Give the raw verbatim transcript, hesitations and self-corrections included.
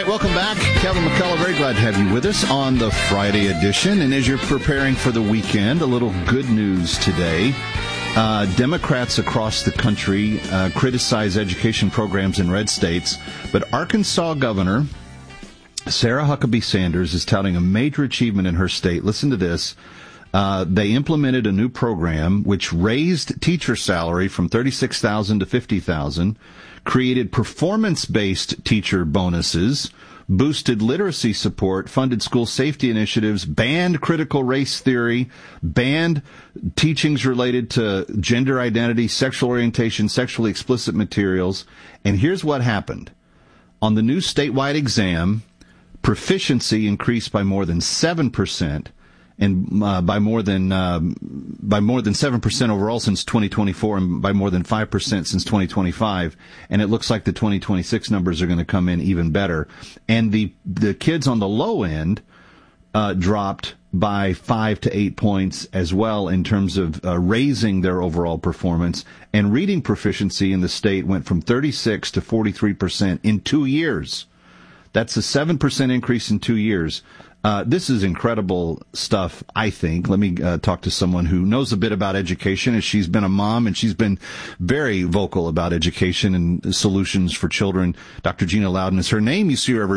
welcome back. Kevin McCullough, very glad to have you with us on the Friday edition. And as you're preparing for the weekend, a little good news today. Uh, Democrats across the country uh, criticize education programs in red states, but Arkansas Governor Sarah Huckabee Sanders is touting a major achievement in her state. Listen to this. Uh, they implemented a new program which raised teacher salary from thirty-six thousand dollars to fifty thousand dollars, created performance-based teacher bonuses, boosted literacy support, funded school safety initiatives, banned critical race theory, banned teachings related to gender identity, sexual orientation, sexually explicit materials. And here's what happened. On the new statewide exam, proficiency increased by more than seven percent. And uh, by more than uh, by more than seven percent overall since twenty twenty-four, and by more than five percent since twenty twenty-five. And it looks like the twenty twenty-six numbers are going to come in even better. And the the kids on the low end uh, dropped by five to eight points as well in terms of uh, raising their overall performance. And reading proficiency in the state went from thirty-six to forty-three percent in two years. That's a seven percent increase in two years. Uh, this is incredible stuff, I think. Let me uh, talk to someone who knows a bit about education, as she's been a mom, and she's been very vocal about education and solutions for children. Doctor Gina Loudon is her name. You see her every